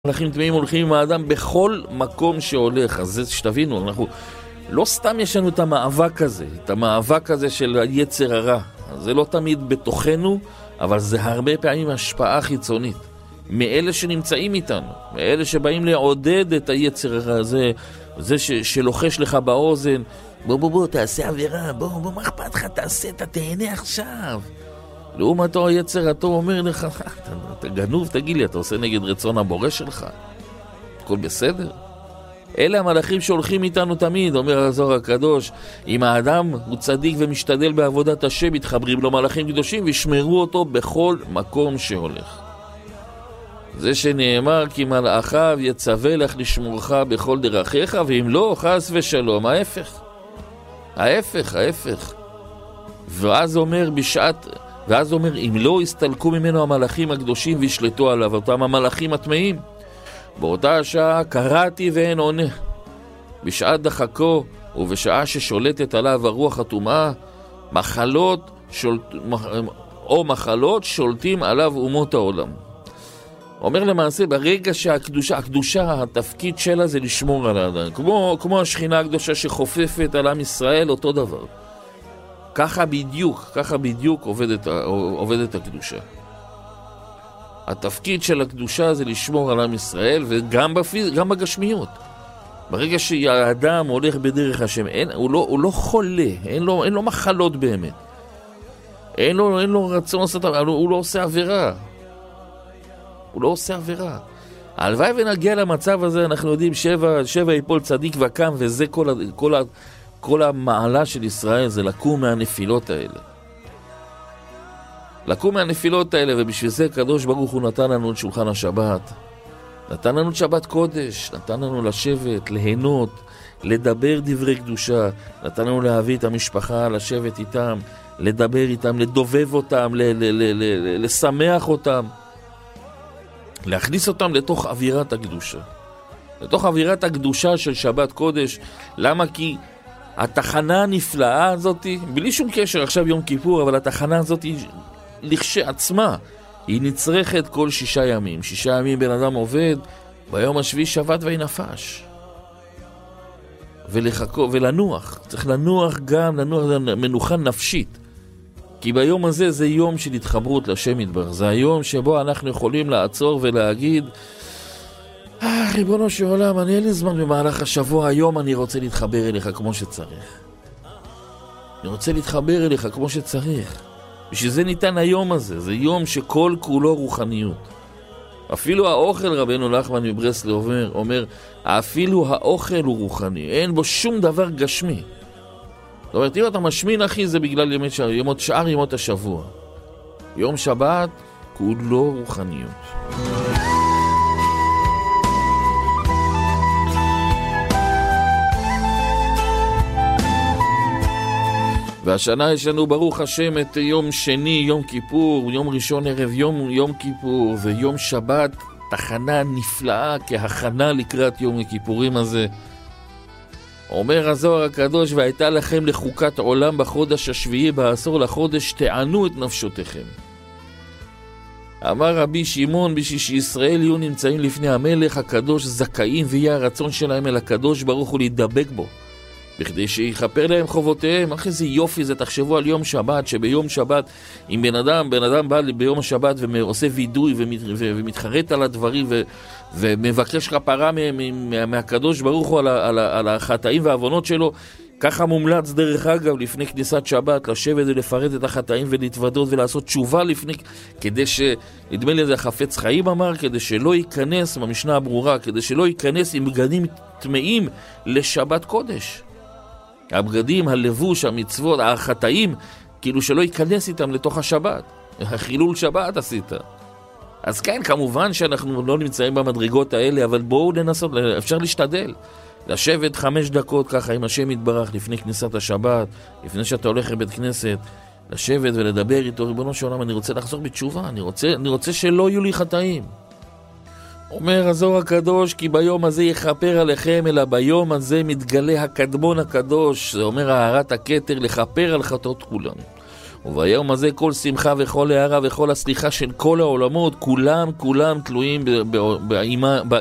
מלאכים טמאים הולכים עם האדם בכל מקום שהולך. אז זה שתבינו, אנחנו לא סתם יש לנו את המאבק הזה, את המאבק הזה של היצר הרע. זה לא תמיד בתוכנו, אבל זה הרבה פעמים השפעה חיצונית מאלה שנמצאים איתנו, מאלה שבאים לעודד את היצר הרע הזה, זה שלוחש לך באוזן, בוא תעשה עבירה, בוא מה אכפת לך, תעשה, אתה תהנה עכשיו. לעומתו היצר הטוב אומר לך, אתה גנוב, תגיד לי, אתה עושה נגד רצון הבורא שלך? הכל בסדר? אלה המלאכים שהולכים איתנו תמיד, אומר הזוהר הקדוש. אם האדם הוא צדיק ומשתדל בעבודת השם, מתחברים לו מלאכים קדושים וישמרו אותו בכל מקום שהולך. זה שנאמר כי מלאכיו יצווה לך לשמורך בכל דרכיך, ואם לא, חס ושלום, ההפך. ואז אומר אם לא הסתלקו ממנו המלאכים הקדושים וישלטו עליו, אותם המלאכים הטמאים, באותה השעה קראתי ואין עונה. בשעת דחקו ובשעה ששולטת עליו הרוח הטומאה, מחלות שולטים עליו אומות העולם. אומר למעשה, ברגע שהקדושה, התפקיד שלה זה לשמור על האדם, כמו השכינה הקדושה שחופפת על עם ישראל, אותו דבר. ככה בדיוק עובדת הקדושה. התפקיד של הקדושה זה לשמור על עם ישראל, וגם בגשמיות. ברגע שהאדם הולך בדרך השם, הוא לא חולה, אין לו מחלות באמת. אין לו רצון לעשות, הוא לא עושה עבירה. הלוואי ונגיע למצב הזה, אנחנו יודעים, שבע יפול צדיק וקם, וזה כל המעלה של ישראל, זה לקום מהנפילות האלה. ובשביל זה הקדוש ברוך הוא נתן לנו את שולחן השבת, נתן לנו את שבת קודש, נתן לנו לשבת, ליהנות, לדבר דברי קדושה, נתן לנו להביא את המשפחה, לשבת איתם, לדבר איתם, לדובב אותם, לשמח אותם, להכניס אותם לתוך אווירת הקדושה של שבת קודש. למה? כי התחנה הנפלאה הזאת, בלי שום קשר עכשיו יום כיפור, אבל התחנה הזאת לכשעצמה היא נצרכת כל 6 ימים. 6 ימים בן אדם עובד, ביום השביעי שבת וינפש, ולנוח. צריך לנוח גם, מנוחה נפשית, כי ביום הזה זה יום של התחברות לשם יתברך. זה היום שבו אנחנו יכולים לעצור ולהגיד, ריבונו של עולם, אני אין לי זמן במהלך השבוע, היום אני רוצה להתחבר אליך כמו שצריך. בשביל זה ניתן היום הזה. זה יום שכל כולו רוחניות. אפילו האוכל, רבנו נחמן מברסלב אומר, אפילו האוכל הוא רוחני, אין בו שום דבר גשמי. זאת אומרת, אם אתה משמין, אחי, זה בגלל שאר ימות השבוע. יום שבת כולו רוחניות. והשנה יש לנו ברוך השם את יום שני, יום כיפור, יום ראשון ערב יום כיפור, ויום שבת, תחנה נפלאה כהכנה לקראת יום הכיפורים הזה. אומר הזוהר הקדוש, והייתה לכם לחוקת עולם בחודש השביעי בעשור לחודש, תענו את נפשותיכם. אמר רבי שמעון, בשביל שישראל יהיו נמצאים לפני המלך הקדוש זכאים, ויהיה הרצון שלהם אל הקדוש ברוך הוא להידבק בו, בכדי שיכפר להם חובותיהם. אחרי זה יופי, זה תחשבו על יום שבת, שביום שבת, אם בן אדם בא ביום השבת ועושה וידוי ומתחרט על הדברים ומבקש כפרה מהקדוש ברוך הוא על החטאים והעוונות שלו, ככה מומלץ דרך אגב לפני כניסת שבת לשבת ולפרט את החטאים ולהתוודות ולעשות תשובה כדי נדמה לי זה החפץ חיים אמר, כדי שלא ייכנס, במשנה הברורה, כדי שלא ייכנס עם בגדים טמאים לשבת קודש. הבגדים, הלבוש, המצוות, החטאים, כאילו שלא ייכנס איתם לתוך השבת. החילול שבת עשית. אז כן, כמובן שאנחנו לא נמצאים במדרגות האלה, אבל בואו ננסות, אפשר להשתדל. לשבת 5 דקות ככה עם השם יתברך לפני כניסת השבת, לפני שאתה הולך לבית כנסת, לשבת ולדבר איתו, ריבונו של עולם, אני רוצה לחזור בתשובה, אני רוצה שלא יהיו לי חטאים. אומר הזוהר הקדוש, כי ביום הזה יכפר עליכם, אלא ביום הזה מתגלה הקדמון הקדוש. זה אומר הערת הכתר, לכפר על חטאות כולם. וביום הזה כל שמחה וכל הערה וכל הסליחה של כל העולמות, כולם תלויים